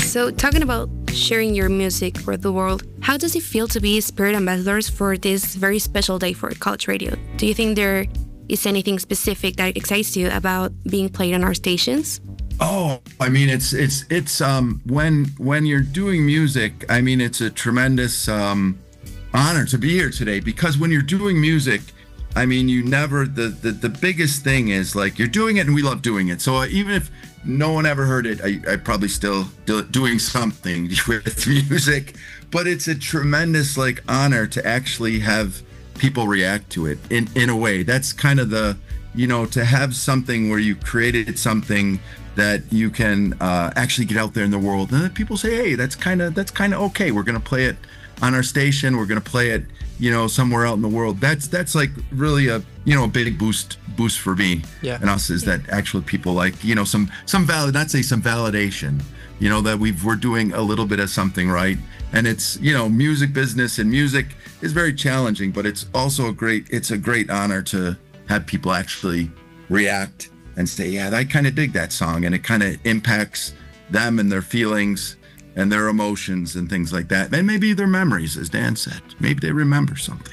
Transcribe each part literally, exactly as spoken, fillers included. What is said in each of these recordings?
So talking about sharing your music with the world, how does it feel to be spirit ambassadors for this very special day for college radio? Do you think there is anything specific that excites you about being played on our stations? Oh, I mean, it's it's it's um when when you're doing music, I mean, it's a tremendous um honor to be here today, because when you're doing music, I mean, you never the the, the biggest thing is like you're doing it and we love doing it. So uh, even if no one ever heard it, I I probably still do, doing something with music, but it's a tremendous like honor to actually have people react to it in in a way. That's kind of the, you know, to have something where you created something that you can uh, actually get out there in the world, and then people say, hey, that's kind of that's kind of okay. We're gonna play it on our station. We're gonna play it, you know, somewhere out in the world. That's that's like really a, you know, a big boost boost for me yeah. and us, is that actually people like, you know, some some valid, not say some validation, you know, that we've we're doing a little bit of something right. And it's, you know, music business, and music is very challenging, but it's also a great it's a great honor to have people actually react and say, yeah, I kind of dig that song, and it kind of impacts them and their feelings and their emotions and things like that. And maybe their memories, as Dan said. Maybe they remember something.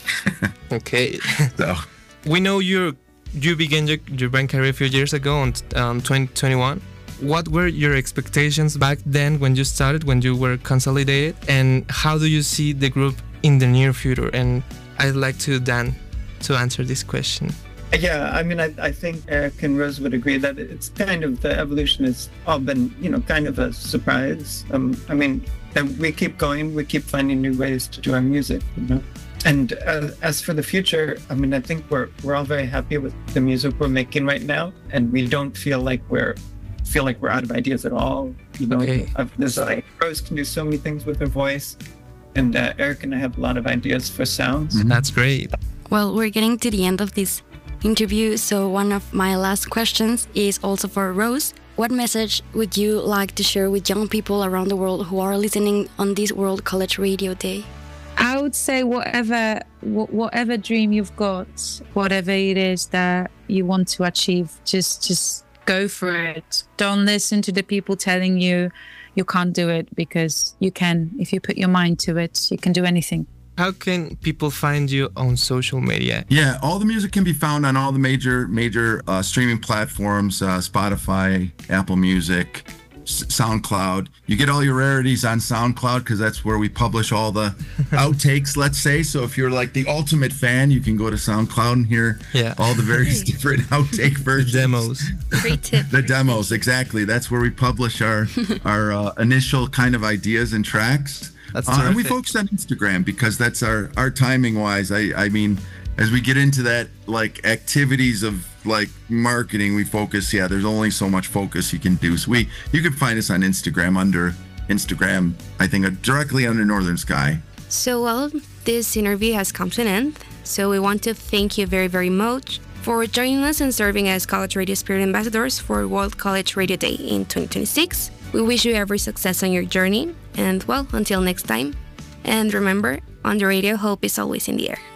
Okay. So we know you you began your, your band career a few years ago in um, twenty twenty-one. What were your expectations back then when you started, when you were consolidated? And how do you see the group in the near future? And I'd like to Dan to answer this question. Yeah, I mean, I, I think Eric and Rose would agree that it's kind of, the evolution has all been, you know, kind of a surprise. Um, I mean, and we keep going, we keep finding new ways to do our music, you know. And uh, as for the future, I mean, I think we're we're all very happy with the music we're making right now, and we don't feel like we're feel like we're out of ideas at all. You know, okay. There's like Rose can do so many things with her voice, and uh, Eric and I have a lot of ideas for sounds. Mm-hmm. That's great. Well, we're getting to the end of this interview, so one of my last questions is also for Rose. What message would you like to share with young people around the world who are listening on this World College Radio Day? I would say whatever whatever dream you've got, whatever it is that you want to achieve, just just go for it. Don't listen to the people telling you you can't do it, because you can. If you put your mind to it, you can do anything. How can people find you on social media? Yeah, all the music can be found on all the major major uh, streaming platforms, uh, Spotify, Apple Music, S- SoundCloud. You get all your rarities on SoundCloud, because that's where we publish all the outtakes, let's say. So if you're like the ultimate fan, you can go to SoundCloud and hear yeah. all the various different outtake versions. The demos. Great tip. The demos, exactly. That's where we publish our, our uh, initial kind of ideas and tracks. That's uh, and we terrific. focus on Instagram, because that's our, our timing wise. I, I mean, as we get into that, like activities of like marketing, we focus. Yeah, there's only so much focus you can do. So we, you can find us on Instagram under Instagram, I think uh, directly under Northern Sky. So, well, this interview has come to an end. So we want to thank you very, very much for joining us and serving as College Radio Spirit Ambassadors for World College Radio Day in twenty twenty-six. We wish you every success on your journey. And, well, until next time. And remember, on the radio, hope is always in the air.